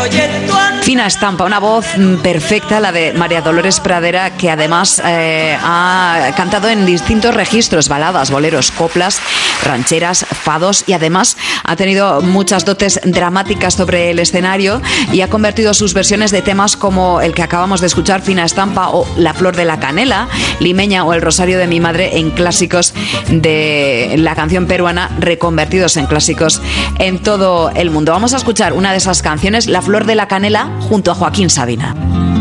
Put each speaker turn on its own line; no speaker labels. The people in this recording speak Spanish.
Fina estampa, una voz perfecta, la de María Dolores Pradera, que además ha cantado en distintos registros: baladas, boleros, coplas, rancheras, fados, y además ha tenido muchas dotes dramáticas sobre el escenario y ha convertido sus versiones de temas como el que acabamos de escuchar, Fina estampa, o La flor de la canela, Limeña o El rosario de mi madre, en clásicos de la canción peruana, reconvertidos en clásicos en todo el mundo. Vamos a escuchar una de esas canciones, La flor de la canela, junto a Joaquín Sabina.